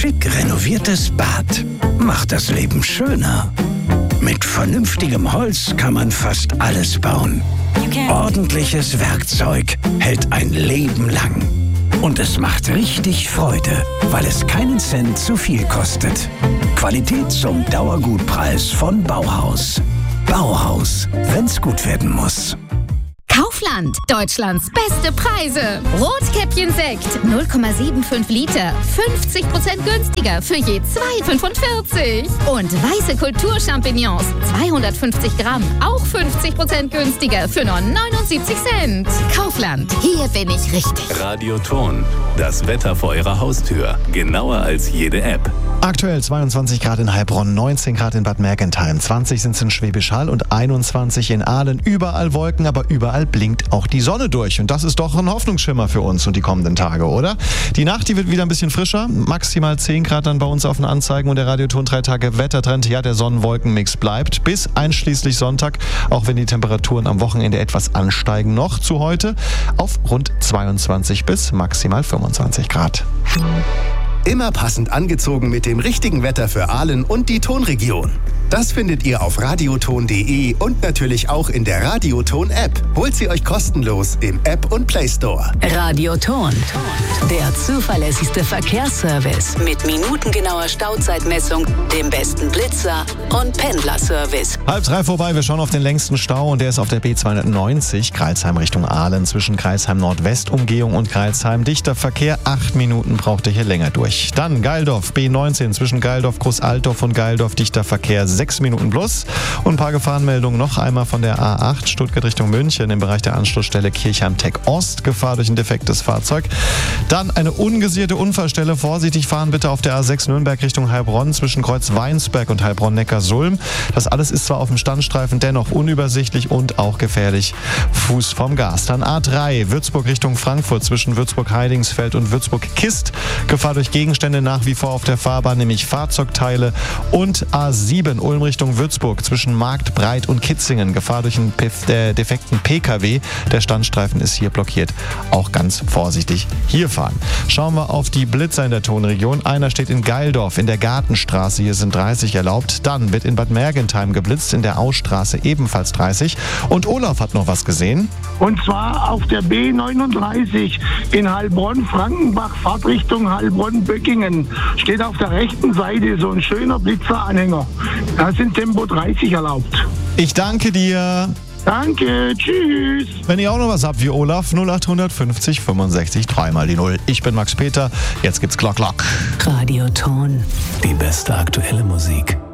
schick renoviertes Bad macht das Leben schöner. Mit vernünftigem Holz kann man fast alles bauen. Ordentliches Werkzeug hält ein Leben lang. Und es macht richtig Freude, weil es keinen Cent zu viel kostet. Qualität zum Dauergutpreis von Bauhaus. Bauhaus, wenn's gut werden muss. Kaufland, Deutschlands beste Preise. Rotkäppchen-Sekt, 0,75 Liter, 50% günstiger für je 2,45. Und weiße Kulturchampignons, 250 Gramm, auch 50% günstiger für nur 79 Cent. Kaufland, hier bin ich richtig. Radioton, das Wetter vor Ihrer Haustür. Genauer als jede App. Aktuell 22 Grad in Heilbronn, 19 Grad in Bad Mergentheim, 20 sind es in Schwäbisch Hall und 21 in Aalen. Überall Wolken, aber überall blinkt auch die Sonne durch. Und das ist doch ein Hoffnungsschimmer für uns und die kommenden Tage, oder? Die Nacht, die wird wieder ein bisschen frischer. Maximal 10 Grad dann bei uns auf den Anzeigen und der Radioton 3 Tage Wettertrend. Ja, der Sonnen-Wolken-Mix bleibt bis einschließlich Sonntag, auch wenn die Temperaturen am Wochenende etwas ansteigen noch zu heute auf rund 22 bis maximal 25 Grad. Immer passend angezogen mit dem richtigen Wetter für Aalen und die Tonregion. Das findet ihr auf radioton.de und natürlich auch in der Radioton-App. Holt sie euch kostenlos im App und Play Store. Radioton, der zuverlässigste Verkehrsservice mit minutengenauer Stauzeitmessung, dem besten Blitzer und Pendlerservice. 2:30 vorbei, wir schauen auf den längsten Stau und der ist auf der B290, Crailsheim Richtung Aalen, zwischen Crailsheim Nordwest-Umgehung und Crailsheim. Dichter Verkehr, 8 Minuten braucht ihr hier länger durch. Dann Geildorf, B19, zwischen Geildorf, Großaltorf und Geildorf, dichter Verkehr, 6 Minuten plus. Und ein paar Gefahrenmeldungen noch einmal von der A8 Stuttgart Richtung München im Bereich der Anschlussstelle Kirchheim-Tech Ost. Gefahr durch ein defektes Fahrzeug. Dann eine ungesicherte Unfallstelle. Vorsichtig fahren bitte auf der A6 Nürnberg Richtung Heilbronn zwischen Kreuz Weinsberg und Heilbronn-Neckarsulm. Das alles ist zwar auf dem Standstreifen, dennoch unübersichtlich und auch gefährlich. Fuß vom Gas. Dann A3 Würzburg Richtung Frankfurt zwischen Würzburg-Heidingsfeld und Würzburg-Kist. Gefahr durch Gegenstände nach wie vor auf der Fahrbahn, nämlich Fahrzeugteile. Und A7 Ulm Richtung Würzburg zwischen Marktbreit und Kitzingen. Gefahr durch einen defekten PKW. Der Standstreifen ist hier blockiert. Auch ganz vorsichtig hier fahren. Schauen wir auf die Blitzer in der Tonregion. Einer steht in Geildorf in der Gartenstraße. Hier sind 30 erlaubt. Dann wird in Bad Mergentheim geblitzt, in der Ausstraße ebenfalls 30. Und Olaf hat noch was gesehen. Und zwar auf der B39 in Heilbronn-Frankenbach, Fahrtrichtung Heilbronn-Böckingen. Steht auf der rechten Seite so ein schöner Blitzeranhänger. Da sind Tempo 30 erlaubt. Ich danke dir. Danke, tschüss. Wenn ihr auch noch was habt wie Olaf, 0800 50 65 3 mal die 0. Ich bin Max Peter, jetzt gibt's Glock Glock. Radioton. Die beste aktuelle Musik.